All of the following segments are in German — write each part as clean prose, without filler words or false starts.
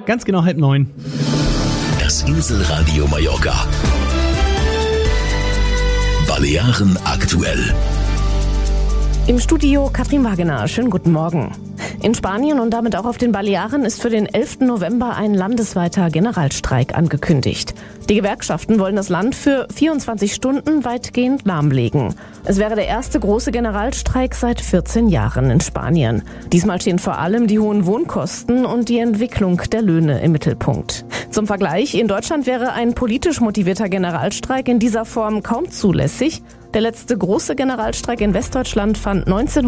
Ganz genau 8:30. Das Inselradio Mallorca. Balearen aktuell. Im Studio Katrin Wagener. Schönen guten Morgen. In Spanien und damit auch auf den Balearen ist für den 11. November ein landesweiter Generalstreik angekündigt. Die Gewerkschaften wollen das Land für 24 Stunden weitgehend lahmlegen. Es wäre der erste große Generalstreik seit 14 Jahren in Spanien. Diesmal stehen vor allem die hohen Wohnkosten und die Entwicklung der Löhne im Mittelpunkt. Zum Vergleich, in Deutschland wäre ein politisch motivierter Generalstreik in dieser Form kaum zulässig. Der letzte große Generalstreik in Westdeutschland fand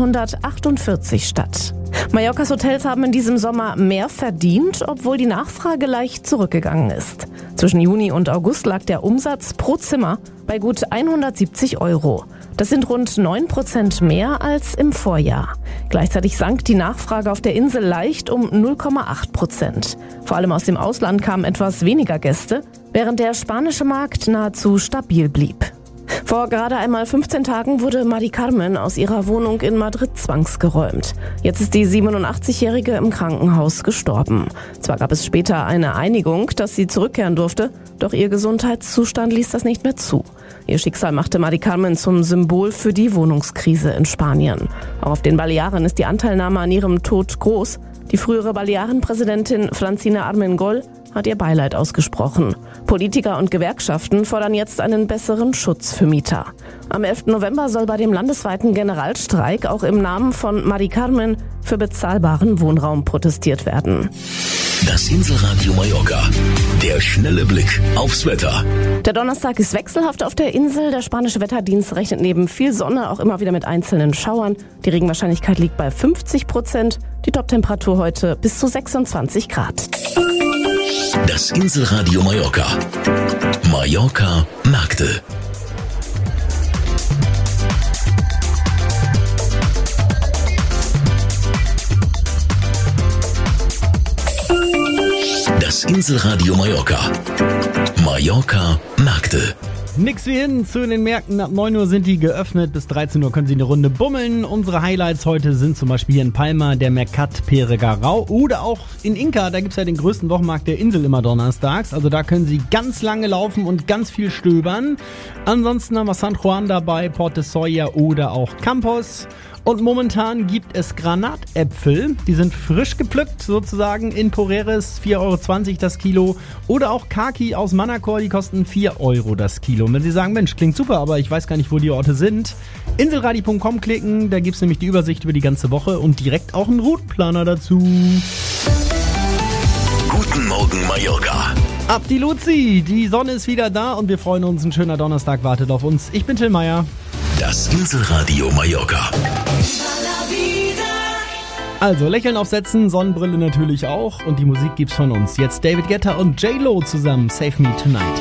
1948 statt. Mallorcas Hotels haben in diesem Sommer mehr verdient, obwohl die Nachfrage leicht zurückgegangen ist. Zwischen Juni und August lag der Umsatz pro Zimmer bei gut 170 €. Das sind rund 9% mehr als im Vorjahr. Gleichzeitig sank die Nachfrage auf der Insel leicht um 0,8%. Vor allem aus dem Ausland kamen etwas weniger Gäste, während der spanische Markt nahezu stabil blieb. Vor gerade einmal 15 Tagen wurde Mari Carmen aus ihrer Wohnung in Madrid zwangsgeräumt. Jetzt ist die 87-Jährige im Krankenhaus gestorben. Zwar gab es später eine Einigung, dass sie zurückkehren durfte, doch ihr Gesundheitszustand ließ das nicht mehr zu. Ihr Schicksal machte Mari Carmen zum Symbol für die Wohnungskrise in Spanien. Auch auf den Balearen ist die Anteilnahme an ihrem Tod groß. Die frühere Balearenpräsidentin Francina Armengol hat ihr Beileid ausgesprochen. Politiker und Gewerkschaften fordern jetzt einen besseren Schutz für Mieter. Am 11. November soll bei dem landesweiten Generalstreik auch im Namen von Mari Carmen für bezahlbaren Wohnraum protestiert werden. Das Inselradio Mallorca. Der schnelle Blick aufs Wetter. Der Donnerstag ist wechselhaft auf der Insel. Der spanische Wetterdienst rechnet neben viel Sonne auch immer wieder mit einzelnen Schauern. Die Regenwahrscheinlichkeit liegt bei 50%. Die Toptemperatur heute bis zu 26 Grad. Das Inselradio Mallorca. Mallorca Märkte. Das Inselradio Mallorca. Mallorca Märkte. Nix wie hin zu den Märkten. Ab 9 Uhr sind die geöffnet. Bis 13 Uhr können Sie eine Runde bummeln. Unsere Highlights heute sind zum Beispiel hier in Palma der Mercat Peregarau oder auch in Inca. Da gibt es ja den größten Wochenmarkt der Insel immer donnerstags. Also da können Sie ganz lange laufen und ganz viel stöbern. Ansonsten haben wir San Juan dabei, Porte Soya oder auch Campos. Und momentan gibt es Granatäpfel, die sind frisch gepflückt sozusagen in Poreres, 4,20 € das Kilo. Oder auch Kaki aus Manacor, die kosten 4 € das Kilo. Und wenn Sie sagen, Mensch, klingt super, aber ich weiß gar nicht, wo die Orte sind, inselradio.com klicken, da gibt es nämlich die Übersicht über die ganze Woche und direkt auch einen Routenplaner dazu. Guten Morgen Mallorca. Ab die Luzi, die Sonne ist wieder da und wir freuen uns, ein schöner Donnerstag wartet auf uns. Ich bin Till Meier. Das Inselradio Mallorca. Also Lächeln aufsetzen, Sonnenbrille natürlich auch und die Musik gibt's von uns. Jetzt David Guetta und J-Lo zusammen, Save Me Tonight.